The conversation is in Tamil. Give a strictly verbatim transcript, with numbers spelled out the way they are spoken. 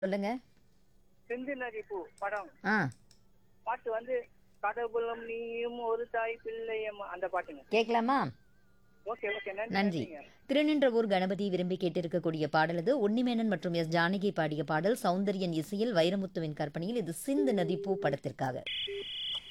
சொல்லுங்க. செந்தில் நதி பூ படம். ஆ பாட்டு வந்து கடவுளும் நீயும் ஒரு தாய் பிள்ளையம் அந்த பாட்டுங்க. கேட்கலாமா? ஓகே ஓகே நன்றி நன்றி. நன்றிங்க. திருநின்றவூர் கணபதி விரும்பி கேட்டிருக்கக்கூடிய பாடல் இது. உன்னிமேனன் மற்றும் எஸ் ஜானகி பாடிய பாடல். சௌந்தர்யன் இசையில் வைரமுத்துவின் கற்பனையில் இது சிந்து நதி பூ படத்திற்காக.